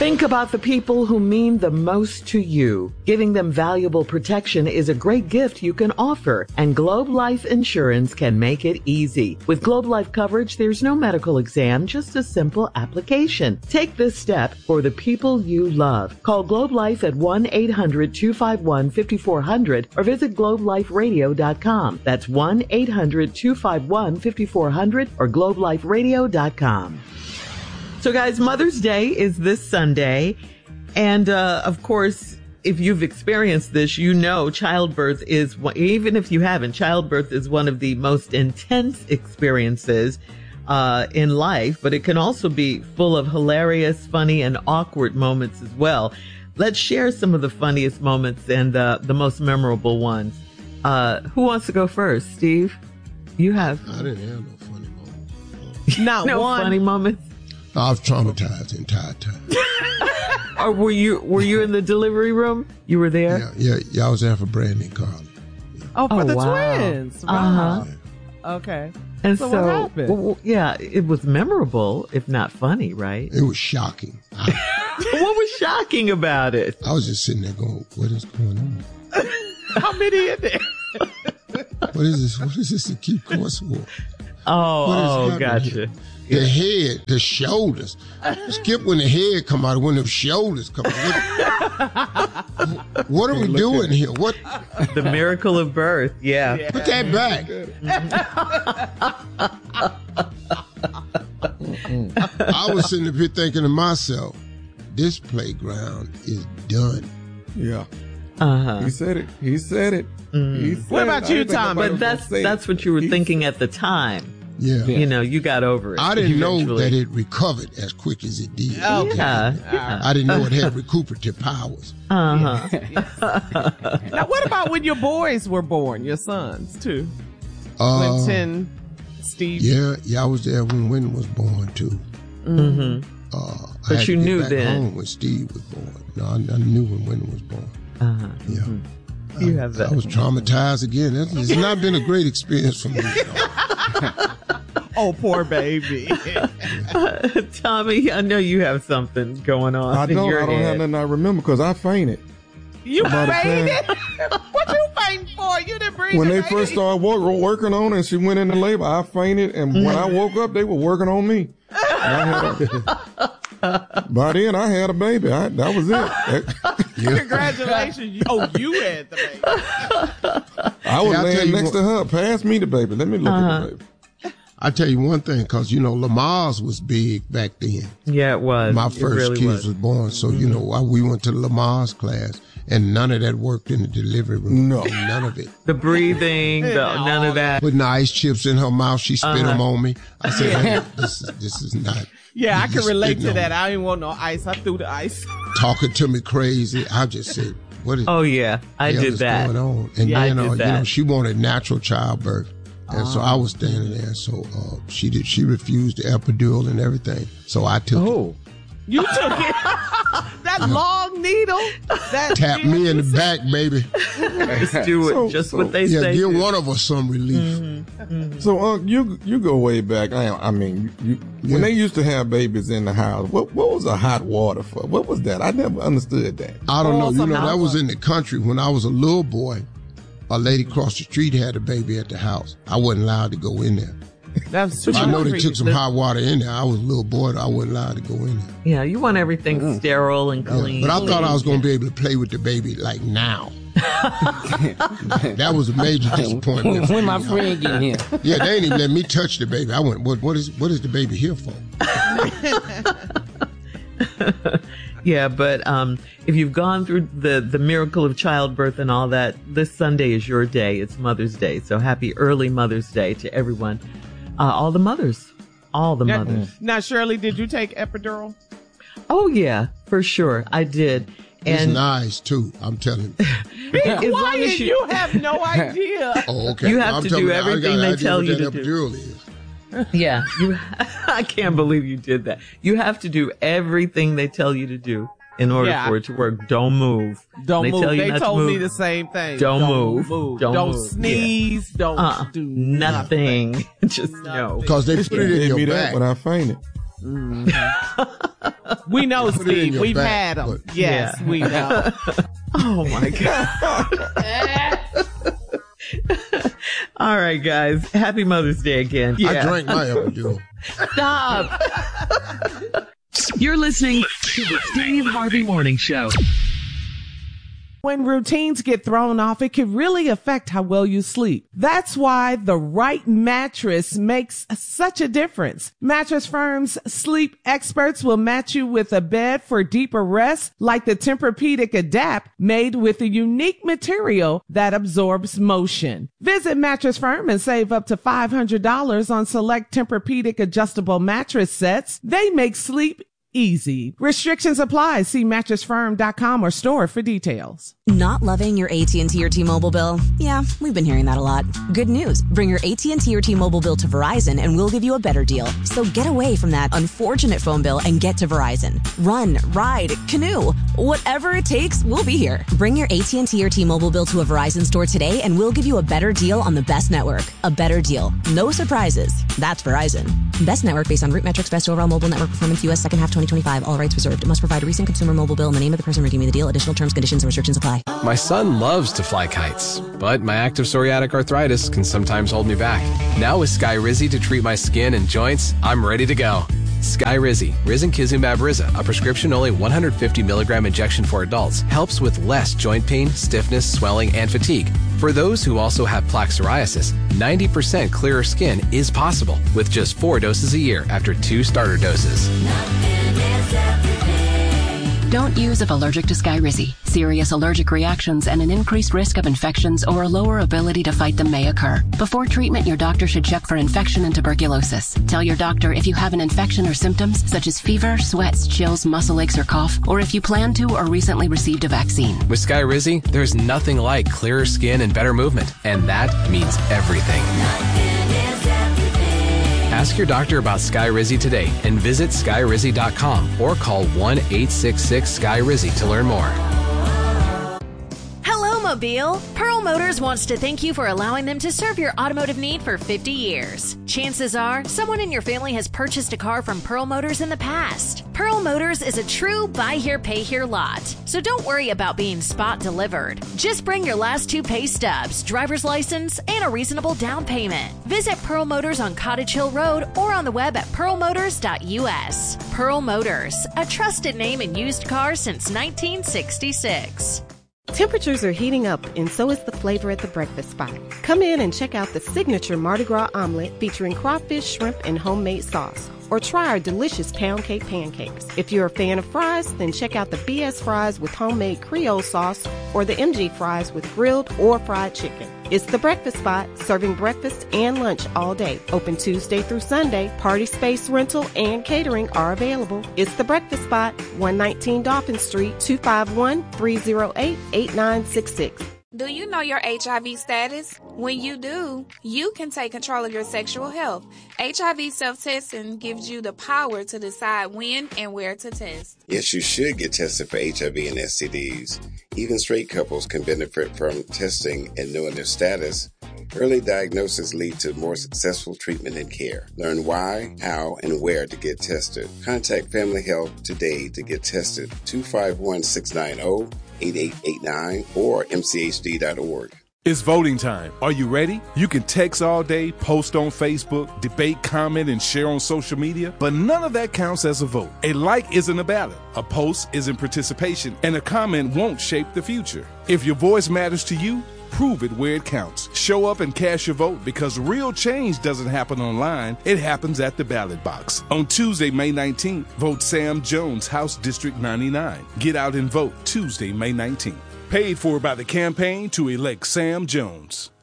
Think about the people who mean the most to you. Giving them valuable protection is a great gift you can offer, and Globe Life Insurance can make it easy. With Globe Life coverage, there's no medical exam, just a simple application. Take this step for the people you love. Call Globe Life at 1-800-251-5400 or visit globeliferadio.com. That's 1-800-251-5400 or globeliferadio.com. So guys, Mother's Day is this Sunday. And, of course, if you've experienced this, you know childbirth is, even if you haven't, childbirth is one of the most intense experiences in life, but it can also be full of hilarious, funny, and awkward moments as well. Let's share some of the funniest moments and the most memorable ones. Who wants to go first? Steve, you have. I didn't have no funny moments. Not no one. Funny moments? I was traumatized the entire time. Or were you in the delivery room? You were there? Yeah, I was there for Brandy and Carly. Yeah. Oh, for the twins. Wow. Yeah. Okay. And so what happened? Well, yeah, it was memorable, if not funny, right? It was shocking. What was shocking about it? I was just sitting there going, what is going on? How many in there? What is this? What is this to keep course for? Oh, gotcha. The head, the shoulders. Skip when the head come out, when the shoulders come out. What are we doing here? What? The miracle of birth, yeah. Put that back. I was sitting up here thinking to myself, this playground is done. Yeah. Uh-huh. He said it. Mm. What about you, Tom? But that's what you were thinking at the time. Yeah. You know, you got over it. I didn't know that it recovered as quick as it did. Okay. Yeah. I didn't know it had recuperative powers. Uh-huh. Now, what about when your boys were born, your sons, too? Quentin, Steve? Yeah, I was there when Wynn was born, too. Mm-hmm. But you knew then. Home when Steve was born. No, I knew when Wynn was born. Uh-huh. Yeah. Mm-hmm. You have that. I was traumatized again. It's not been a great experience for me. Oh, poor baby. Tommy, I know you have something going on. I don't have nothing I remember because I fainted. You fainted? What you fainting for? You didn't breathe. When they first started working on her and she went into labor, I fainted. And when I woke up, they were working on me. By then, I had a baby. That was it. Congratulations. Oh, you had the baby. I was laying next to her. Pass me the baby. Let me look at the baby. I tell you one thing, because, Lamar's was big back then. Yeah, it was. My first kids was born. So, we went to Lamar's class, and none of that worked in the delivery room. No. None of it. The breathing, none of that. Putting the ice chips in her mouth, she spit them on me. I said, this is not. Yeah, I can relate to that. I didn't want no ice. I threw the ice. Talking to me crazy. I just said, what is I did that. Going on? And then, she wanted natural childbirth. And so I was standing there. So she refused the epidural and everything. So I took it. You took it? That long needle? Tap me in the back, baby. Just do it. What they say. Yeah, give one of us some relief. Mm-hmm. Mm-hmm. So, you go way back. I mean, when they used to have babies in the house, what was the hot water for? What was that? I never understood that. I don't know. That was in the country when I was a little boy. A lady across the street had a baby at the house. I wasn't allowed to go in there. That's I know they took some hot water in there. I was a little boy. I wasn't allowed to go in there. Yeah, you want everything sterile and clean. But I thought I was going to be able to play with the baby like now. That was a major disappointment. When my friend get here. Yeah, they ain't even let me touch the baby. I went, what is the baby here for? Yeah, but if you've gone through the miracle of childbirth and all that, this Sunday is your day. It's Mother's Day. So happy early Mother's Day to everyone. All the mothers. Now, Shirley, did you take epidural? Oh, yeah, for sure. I did. It's nice, too. I'm telling you. Be quiet. You have no idea. Oh, okay. You have to do everything they tell you to do. Epidural is. Yeah, I can't believe you did that. You have to do everything they tell you to do in order for it to work. Don't move. Don't move. They told me the same thing. Don't move. Don't sneeze. Yeah. Don't do nothing. Just no. Because they put it in your back. When I fainted. We know, Steve. We've had them. Yes, we know. Oh, my God. All right, guys. Happy Mother's Day again. Yeah. I drank my Epidural. Stop. You're listening to the Steve Harvey Morning Show. When routines get thrown off, it can really affect how well you sleep. That's why the right mattress makes such a difference. Mattress Firm's sleep experts will match you with a bed for deeper rest, like the Tempur-Pedic Adapt, made with a unique material that absorbs motion. Visit Mattress Firm and save up to $500 on select Tempur-Pedic adjustable mattress sets. They make sleep easy. Restrictions apply. See mattressfirm.com or store for details. Not loving your AT&T or T-Mobile bill? Yeah, we've been hearing that a lot. Good news. Bring your AT&T or T-Mobile bill to Verizon and we'll give you a better deal. So get away from that unfortunate phone bill and get to Verizon. Run, ride, canoe. Whatever it takes, we'll be here. Bring your AT&T or T-Mobile bill to a Verizon store today and we'll give you a better deal on the best network. A better deal. No surprises. That's Verizon. Best network based on root metrics, best overall mobile network performance, U.S. second half 2025. All rights reserved. It must provide a recent consumer mobile bill in the name of the person redeeming the deal. Additional terms, conditions, and restrictions apply. My son loves to fly kites, but my active psoriatic arthritis can sometimes hold me back. Now with Skyrizi to treat my skin and joints, I'm ready to go. Skyrizi, risankizumab Riza, a prescription-only 150 milligram injection for adults, helps with less joint pain, stiffness, swelling, and fatigue. For those who also have plaque psoriasis, 90% clearer skin is possible with just 4 doses a year after 2 starter doses. Don't use if allergic to Skyrizi. Serious allergic reactions and an increased risk of infections or a lower ability to fight them may occur. Before treatment, your doctor should check for infection and tuberculosis. Tell your doctor if you have an infection or symptoms such as fever, sweats, chills, muscle aches, or cough, or if you plan to or recently received a vaccine. With Skyrizi, there's nothing like clearer skin and better movement, and that means everything. Ask your doctor about Skyrizi today and visit Skyrizi.com or call 1-866-SKY-RIZI to learn more. Mobile. Pearl Motors wants to thank you for allowing them to serve your automotive need for 50 years. Chances are, someone in your family has purchased a car from Pearl Motors in the past. Pearl Motors is a true buy here, pay here lot. So don't worry about being spot delivered. Just bring your last 2 pay stubs, driver's license, and a reasonable down payment. Visit Pearl Motors on Cottage Hill Road or on the web at pearlmotors.us. Pearl Motors, a trusted name in used cars since 1966. Temperatures are heating up, and so is the flavor at the breakfast spot. Come in and check out the signature Mardi Gras omelet featuring crawfish, shrimp, and homemade sauce. Or try our delicious pound cake pancakes. If you're a fan of fries, then check out the BS fries with homemade Creole sauce or the MG fries with grilled or fried chicken. It's the breakfast spot, serving breakfast and lunch all day. Open Tuesday through Sunday. Party space rental and catering are available. It's the breakfast spot, 119 Dolphin Street, 251-308-8966. Do you know your HIV status? When you do, you can take control of your sexual health. HIV self-testing gives you the power to decide when and where to test. Yes, you should get tested for HIV and STDs. Even straight couples can benefit from testing and knowing their status. Early diagnosis leads to more successful treatment and care. Learn why, how, and where to get tested. Contact Family Health today to get tested. 251-690-8889 or mchd.org. It's voting time. Are you ready? You can text all day, post on Facebook, debate, comment, and share on social media, but none of that counts as a vote. A like isn't a ballot, a post isn't participation, and a comment won't shape the future. If your voice matters to you, prove it where it counts. Show up and cast your vote, because real change doesn't happen online. It happens at the ballot box. On Tuesday, May 19th, vote Sam Jones, House District 99. Get out and vote Tuesday, May 19th. Paid for by the campaign to elect Sam Jones.